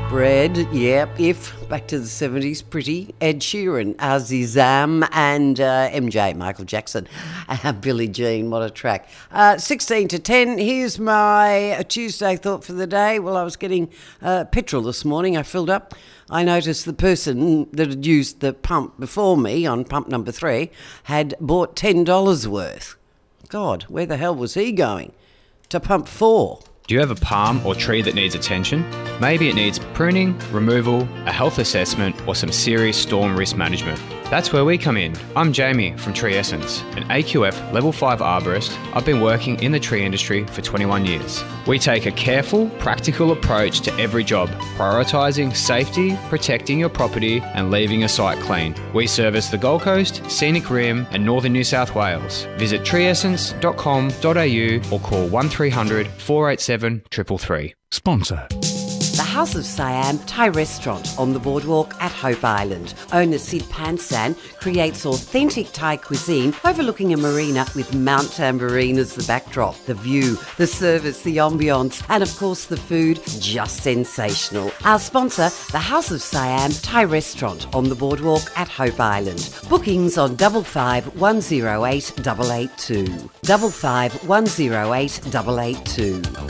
Bread, yep, if. Back to the 70s, pretty. Ed Sheeran, Azizam, and MJ, Michael Jackson. Billie Jean, what a track. 16 to 10, here's my Tuesday thought for the day. Well, I was getting petrol this morning. I filled up. I noticed the person that had used the pump before me on pump number 3 had bought $10 worth. God, where the hell was he going? To pump 4. Do you have a palm or tree that needs attention? Maybe it needs pruning, removal, a health assessment, or some serious storm risk management. That's where we come in. I'm Jamie from Tree Essence, an AQF Level 5 arborist. I've been working in the tree industry for 21 years. We take a careful, practical approach to every job, prioritising safety, protecting your property, and leaving a site clean. We service the Gold Coast, Scenic Rim, and Northern New South Wales. Visit treeessence.com.au or call 1300 487 333. Sponsor. The House of Siam Thai restaurant on the boardwalk at Hope Island. Owner Sid Pansan creates authentic Thai cuisine overlooking a marina with Mount Tambourine as the backdrop. The view, the service, the ambience, and of course the food, just sensational. Our sponsor, the House of Siam Thai restaurant on the boardwalk at Hope Island. Bookings on 55 108 882. 55 108 882.